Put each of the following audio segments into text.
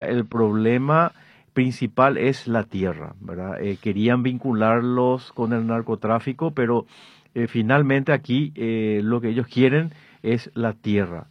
el problema principal es la tierra, ¿verdad? Querían vincularlos con el narcotráfico, pero finalmente aquí lo que ellos quieren es la tierra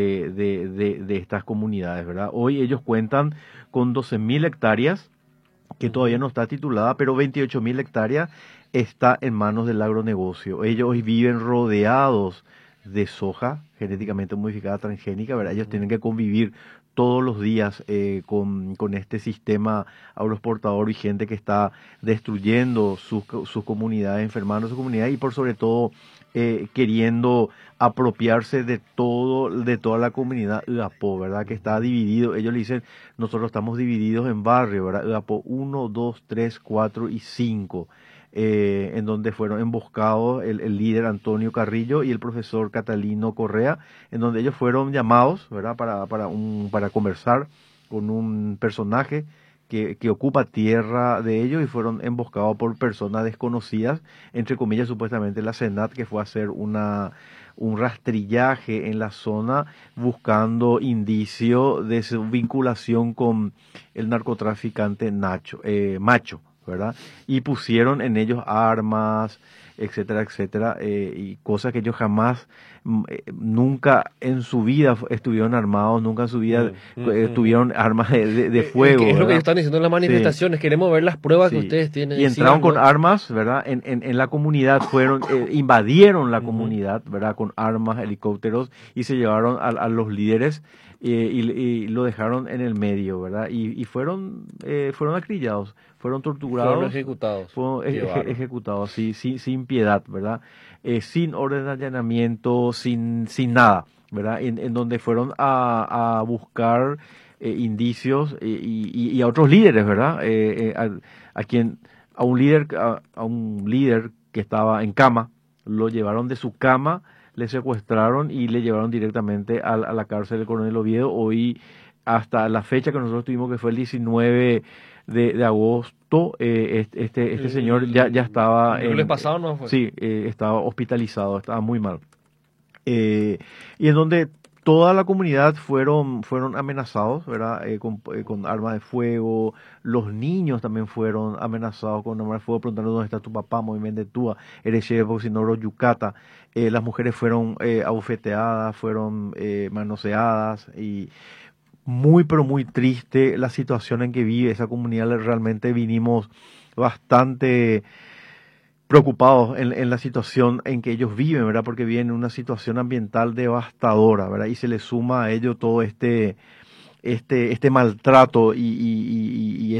de estas comunidades, ¿verdad? Hoy ellos cuentan con 12.000 hectáreas, que todavía no está titulada, pero 28.000 hectáreas está en manos del agronegocio. Ellos hoy viven rodeados de soja genéticamente modificada transgénica, ¿verdad? Ellos tienen que convivir todos los días con este sistema agroexportador vigente que está destruyendo sus comunidades, enfermando sus comunidades y por sobre todo queriendo apropiarse de toda la comunidad Uapo, ¿verdad? Que está dividido. Ellos le dicen, nosotros estamos divididos en barrios, ¿verdad? Uapo 1, 2, 3, 4 y 5. En donde fueron emboscados el líder Antonio Carrillo y el profesor Catalino Correa, en donde ellos fueron llamados, ¿verdad? Para conversar con un personaje que ocupa tierra de ellos y fueron emboscados por personas desconocidas, entre comillas supuestamente la Senat, que fue a hacer un rastrillaje en la zona buscando indicio de su vinculación con el narcotraficante Macho, ¿verdad? Y pusieron en ellos armas, etcétera, etcétera, y cosas que ellos jamás, nunca en su vida estuvieron armados, nunca en su vida tuvieron armas de fuego. Es lo que ¿verdad? ellos están diciendo en las manifestaciones, queremos ver las pruebas que Sí. ustedes tienen. Y entraron con armas, ¿verdad? En la comunidad, invadieron la comunidad, ¿verdad? Con armas, helicópteros, y se llevaron a los líderes y lo dejaron en el medio, ¿verdad? Y fueron acrillados, fueron torturados. Fueron ejecutados. Ejecutados, sí, sin piedad, ¿verdad? Sin orden de allanamiento, sin nada, ¿verdad? En donde fueron a buscar indicios y a otros líderes, ¿verdad? A un líder que estaba en cama, lo llevaron de su cama, le secuestraron y le llevaron directamente a la cárcel del Coronel Oviedo. Hoy, hasta la fecha que nosotros tuvimos, que fue el 19 de agosto, este señor ya estaba... ¿El lunes pasado no fue? Sí, estaba hospitalizado, estaba muy mal. Y en donde toda la comunidad fueron amenazados, ¿verdad? Con armas de fuego. Los niños también fueron amenazados con armas de fuego, preguntando dónde está tu papá, movimiento Túa, Erechevo, Sinoro, Yucata. Las mujeres fueron abofeteadas, fueron manoseadas y muy, pero muy triste la situación en que vive esa comunidad. Realmente vinimos bastante preocupados en la situación en que ellos viven, ¿verdad? Porque viven en una situación ambiental devastadora, ¿verdad? Y se le suma a ello todo este maltrato y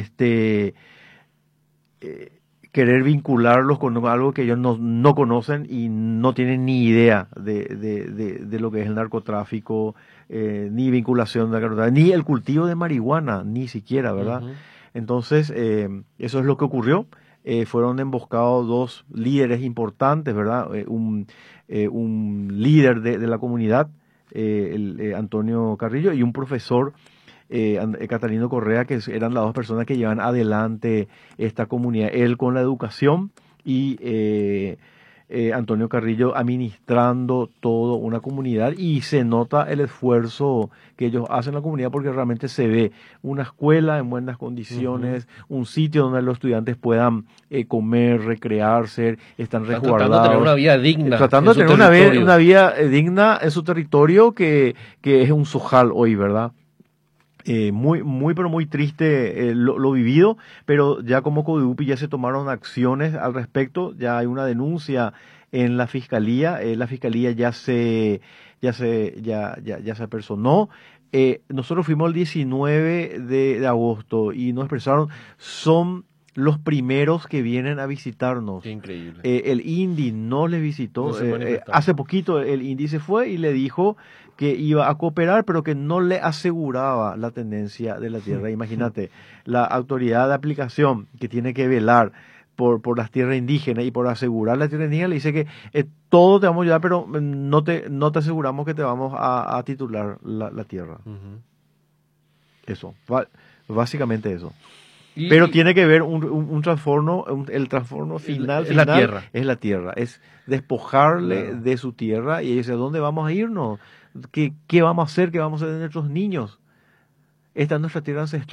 querer vincularlos con algo que ellos no conocen y no tienen ni idea de lo que es el narcotráfico, ni vinculación de narcotráfico, ni el cultivo de marihuana, ni siquiera, ¿verdad? Entonces, eso es lo que ocurrió. Fueron emboscados dos líderes importantes, ¿verdad? Un líder de la comunidad, Antonio Carrillo, y un profesor, Catalino Correa, que eran las dos personas que llevan adelante esta comunidad. Él con la educación y Antonio Carrillo administrando toda una comunidad, y se nota el esfuerzo que ellos hacen en la comunidad porque realmente se ve una escuela en buenas condiciones, un sitio donde los estudiantes puedan comer, recrearse, están resguardados. Tratando de tener una vida digna. Tratando de tener una vida digna en su territorio que es un sojal hoy, ¿verdad? Pero muy triste lo vivido, pero ya como Codebupi ya se tomaron acciones al respecto, ya hay una denuncia en la fiscalía ya se apersonó. Nosotros fuimos el 19 de agosto y nos expresaron, son los primeros que vienen a visitarnos. Qué increíble. El INDI no les visitó. No hace poquito el INDI se fue y le dijo que iba a cooperar, pero que no le aseguraba la tenencia de la tierra. Imagínate, la autoridad de aplicación que tiene que velar por las tierras indígenas y por asegurar la tierra indígena, le dice que todo te vamos a ayudar, pero no te aseguramos que te vamos a titular la tierra. Eso, básicamente eso. Pero tiene que ver un trastorno, el trastorno final es la tierra. Es la tierra, es despojarle de su tierra y dice, ¿a dónde vamos a irnos? ¿Qué vamos a hacer? ¿Qué vamos a hacer de nuestros niños? Esta es nuestra tierra ancestral.